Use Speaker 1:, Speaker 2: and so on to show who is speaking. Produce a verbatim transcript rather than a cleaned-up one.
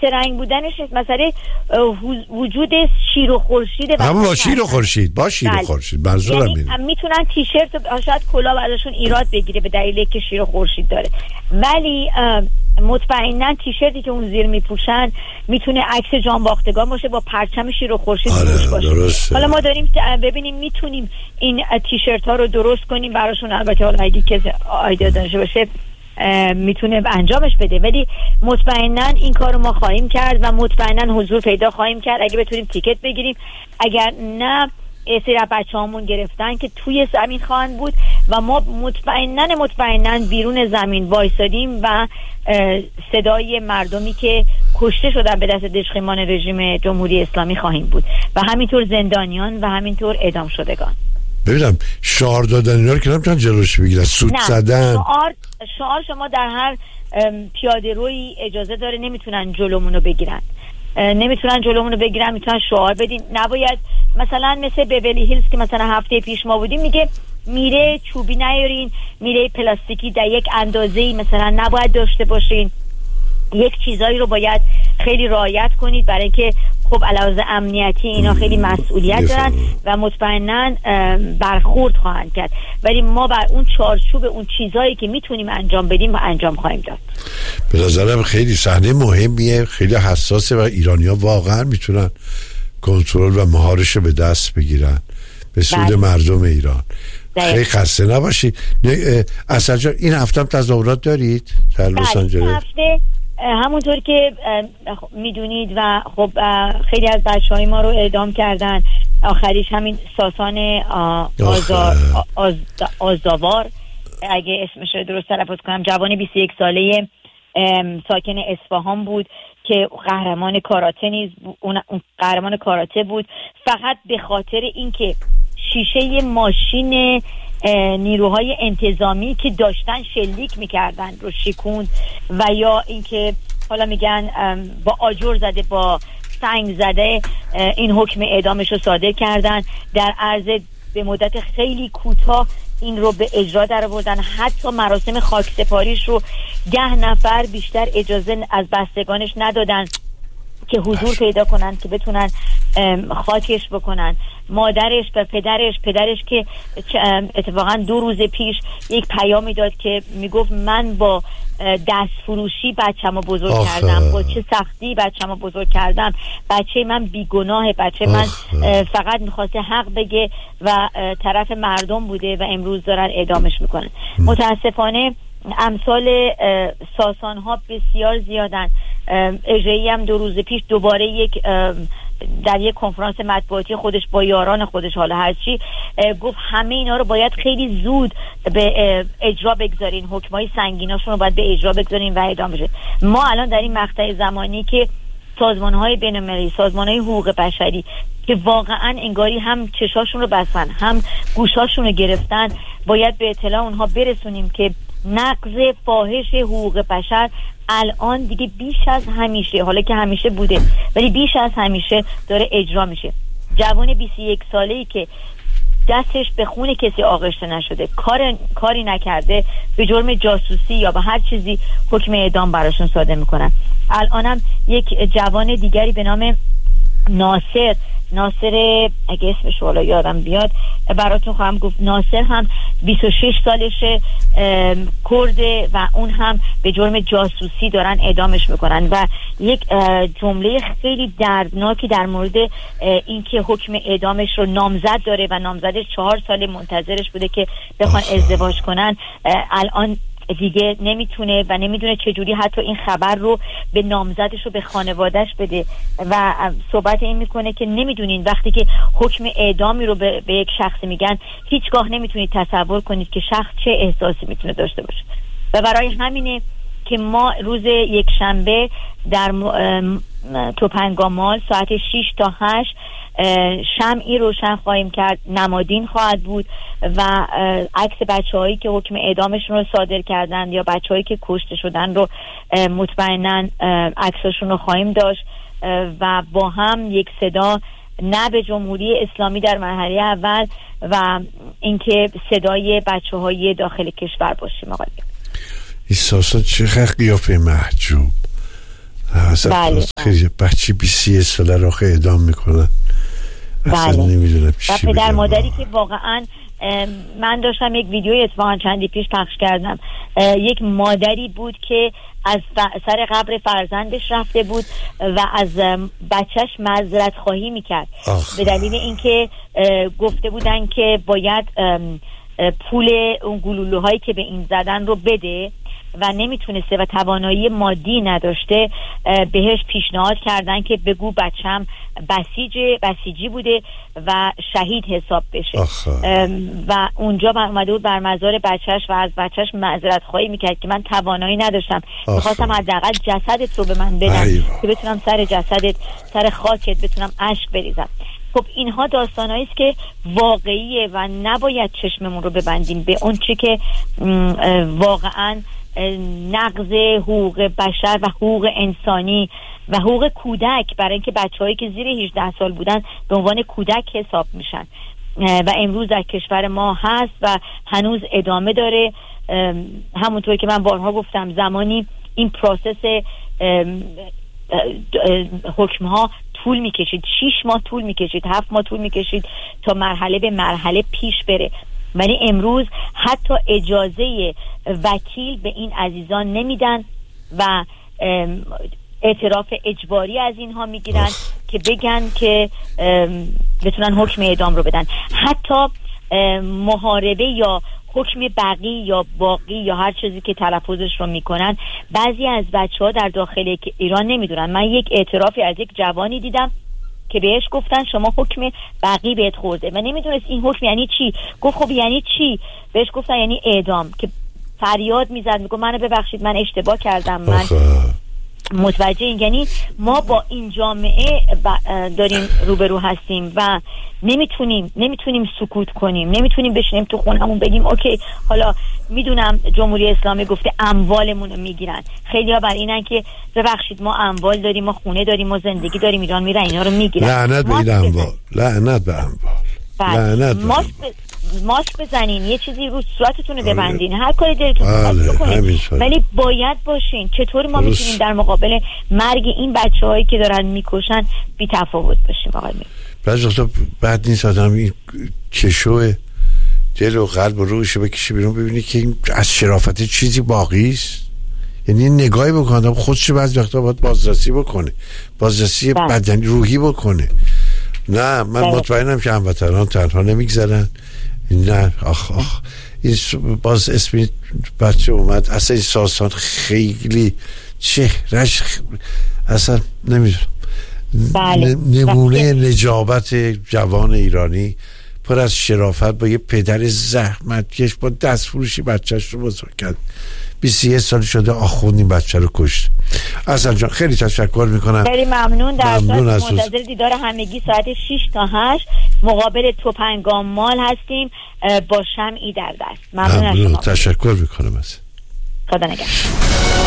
Speaker 1: بی‌ترنگ بودنش مسئله وجود شیر و خورشید.
Speaker 2: اما با شیر و خورشید با شیر و خورشید منظورم
Speaker 1: یعنی
Speaker 2: اینه
Speaker 1: میتونن تیشرت و شاید کلاه ازشون ایراد بگیره به دلیل که شیر و خورشید داره، ولی مطمئنا تیشرتی که اون زیر میپوشن میتونه عکس جانباختگان باشه با پرچم شیر و خورشید روش باشه.
Speaker 2: درسته.
Speaker 1: حالا ما داریم ببینیم میتونیم این تیشرت ها رو درست کنیم براشون، البته حالا اگه کسی آیدیا داشته باشه میتونه انجامش بده، ولی مطمئنا این کارو ما خواهیم کرد و مطمئنا حضور پیدا خواهیم کرد اگه بتونیم تیکت بگیریم. اگر نه سری از بچه‌هامون گرفتن که توی زمین خواهند بود و ما مطمئنا مطمئنا بیرون زمین وایسادیم و صدای مردمی که کشته شدن به دست دژخیمان رژیم جمهوری اسلامی خواهیم بود و همینطور زندانیان و همینطور اعدام شدگان.
Speaker 2: ببینم شعار دادن اینا رو که نمیتونن جلوش بگیرن، سوت زدن.
Speaker 1: شعار شعار شما در هر پیاده روی اجازه داره، نمیتونن جلومونو بگیرن، نمیتونن جلومونو بگیرن، میتونن شعار بدین. نباید مثلا مثل بیولی هیلز که مثلا هفته پیش ما بودیم میگه میره چوبی نیارین، میره پلاستیکی در یک اندازه‌ای مثلا نباید داشته باشین، یک چیزایی رو باید خیلی رعایت کنید برای اینکه خب علاوه امنیتی اینا خیلی مسئولیت دارن و مطمئنا برخورد خواهند کرد، ولی ما بر اون چارچوب اون چیزایی که میتونیم انجام بدیم و انجام خواهیم داد.
Speaker 2: به نظرم خیلی صحنه مهمیه، خیلی حساسه و ایرانی‌ها واقعا میتونن کنترل و مهارش رو به دست بگیرن به سود بله. مردم ایران. داید. خیلی خسته نباشید. اصلا جان این هفته هم تظاهرات دارید در لس آنجلس؟
Speaker 1: این هفته همونطور که میدونید و خب خیلی از بچهای ما رو اعدام کردن، آخریش همین ساسان آزار آز آزاوار اگه اسمش رو درست تلفظ کنم، جوان بیست و یک ساله ساکن اصفهان بود که قهرمان کاراته نیز اون قهرمان کاراته بود، فقط به خاطر اینکه شیشه ماشین نیروهای انتظامی که داشتن شلیک میکردن رو شکوند و یا اینکه حالا میگن با آجر زده با سنگ زده این حکم اعدامش رو صادر کردن. در عرض به مدت خیلی کوتاه این رو به اجرا در آوردن، حتی مراسم خاکسپاریش رو ده نفر بیشتر اجازه از بستگانش ندادن که حضور پیدا کنن که بتونن خاکش بکنن. مادرش و پدرش پدرش که اتفاقا دو روز پیش یک پیامی داد که میگفت من با دست فروشی بچه‌مو بزرگ آخه. کردم، با چه سختی بچه‌مو بزرگ کردم، بچه من بیگناه، بچه من فقط میخواسته حق بگه و طرف مردم بوده و امروز دارن اعدامش میکنن. متاسفانه امثال ساسان ها بسیار زیادن. اجرایی هم دو روز پیش دوباره یک در یک کنفرانس مطبوعاتی خودش با یاران خودش حالا هرچی گفت همه اینا رو باید خیلی زود به اجرا بگذارین، حکمای سنگیناشون رو باید به اجرا بگذارین و اعدام بشه. ما الان در این مقطع زمانی که سازمان‌های بین‌المللی، سازمان‌های حقوق بشری که واقعا انگاری هم چشاشون رو بستن هم گوشاشون رو گرفتن، باید به اطلاع اونها برسونیم که نقض فاحش حقوق بشر الان دیگه بیش از همیشه، حالا که همیشه بوده ولی بیش از همیشه داره اجرا میشه. جوان بیست و یک ساله‌ای که دستش به خون کسی آغشته نشده، کار کاری نکرده، به جرم جاسوسی یا به هر چیزی حکم اعدام براشون صادر میکنن. الانم یک جوان دیگری به نام ناصر ناصر اگه اسمش حالا یادم بیاد براتون خواهم گفت، ناصر هم بیست و شش سالشه، کرده و اون هم به جرم جاسوسی دارن اعدامش میکنن. و یک جمله خیلی دردناکی در مورد اینکه حکم اعدامش رو نامزد داره و نامزدش چهار سال منتظرش بوده که بخوان ازدواج کنن، الان دیگه نمیتونه و نمیدونه چجوری حتی این خبر رو به نامزدش رو به خانوادهش بده و صحبت این میکنه که نمیدونین وقتی که حکم اعدامی رو به, به یک شخص میگن هیچگاه نمیتونید تصور کنید که شخص چه احساسی میتونه داشته باشه. و برای همینه که ما روز یک شنبه در توپنگامال ساعت شش تا هشت شمعی روشن خواهیم کرد، نمادین خواهد بود و عکس بچه‌هایی که حکم اعدامشون رو صادر کردن یا بچه‌هایی که کشته شدن رو مطمئناً عکساشون رو خواهیم داشت و با هم یک صدا نه به جمهوری اسلامی در مرحله اول و اینکه صدای بچه‌های داخل کشور باشیم. آقای
Speaker 2: این ساسا چقدر قیافه محجوب،
Speaker 1: بله.
Speaker 2: خیلی بچه بیست ساله رو خیلی اعدام میکنن. اصلا
Speaker 1: بله.
Speaker 2: نمیدونم
Speaker 1: و پدر مادری که واقعا من داشتم یک ویدیوی اتفاقا چندی پیش پخش کردم، یک مادری بود که از سر قبر فرزندش رفته بود و از بچهش معذرت خواهی میکرد به دلیل اینکه گفته بودن که باید پول اون گلولوهایی که به این زدن رو بده و نمیتونسته و توانایی مادی نداشته. بهش پیشنهاد کردن که بگو بچم بسیج بسیجی بوده و شهید حساب بشه. و اونجا اومده بود بر مزار بچهش و از بچهش معذرت خواهی میکرد که من توانایی نداشتم، میخواستم حداقل جسدت رو به من بدن که بتونم سر جسدت، سر خاکت بتونم اشک بریزم. خب اینها داستانایی است که واقعیه و نباید چشممون رو ببندیم به اون چی که واقعاً نقض حقوق بشر و حقوق انسانی و حقوق کودک، برای اینکه بچه‌هایی که زیر هجده سال بودن به عنوان کودک حساب میشن و امروز در کشور ما هست و هنوز ادامه داره. همونطور که من بارها گفتم زمانی این پروسس حکم‌ها طول میکشید، شیش ماه طول میکشید، هفت ماه طول میکشید تا مرحله به مرحله پیش بره، ولی امروز حتی اجازه وکیل به این عزیزان نمیدن و اعتراف اجباری از اینها میگیرن که بگن که بتونن حکم اعدام رو بدن. حتی محاربه یا حکم بقی یا باقی یا هر چیزی که تلفظش رو میکنن بعضی از بچه ها در داخل ایران نمیدونن. من یک اعترافی از یک جوانی دیدم که بهش گفتن شما حکم بقی بهت خورده و نمیدونست این حکم یعنی چی. گفت خب یعنی چی؟ بهش گفتن یعنی اعدام، که فریاد میزد میگه منو ببخشید من اشتباه کردم، من متوجه این. یعنی ما با این جامعه داریم روبرو هستیم و نمیتونیم نمیتونیم سکوت کنیم، نمیتونیم بشینیم تو خونمون بگیم اوکی حالا میدونم جمهوری اسلامی گفته اموالمون رو میگیرن، خیلی ها بر اینن که ببخشید ما اموال داریم، ما خونه داریم، ما زندگی داریم، ایران میرن اینا رو میگیرن.
Speaker 2: لعنت به این اموال، لعنت به اموال، لعنت به
Speaker 1: ماسک ماسک بزنین، یه چیزی رو صورتتون رو ببندین، هر کاری دلتون می‌خواد بکنین، ولی باید باشین. چطور ما میتونیم در مقابل مرگ این بچه‌هایی که دارن میکشن بی تفاوت باشیم؟ آقای می
Speaker 2: بعضی وقتا بعد نیست آدم این کشو دل و قلب و روحش بکشه بیرون، ببینی که این از شرافت چیزی باقی است. یعنی نگاهی بکنه خودش بعضی وقتا باید بازرسی بکنه، بازرسی بدنی روحی بکنه. نه من بله. مطمئنم که هموطنان تنها نمیگذرن. نه آخ آخ این باز اسمی بچه اومد، اصلا این ساسان خیلی چهرش خ... اصلا نمیدونم
Speaker 1: بله.
Speaker 2: نمونه بله. نجابت جوان ایرانی پر از شرافت با یه پدر زحمتکش با دست فروشی بچهش رو بزرگ کرد. بیست و یک سال شده آخوند این بچه رو کشت. اصلا جان خیلی تشکر میکنم،
Speaker 1: خیلی ممنون. در ممنون منتظر دیدار همگی ساعت شش تا هشت مقابل توپنگام مال هستیم با شمعی در دست. ممنون, ممنون. از شما.
Speaker 2: تشکر میکنم. از
Speaker 1: خدا نگهدار.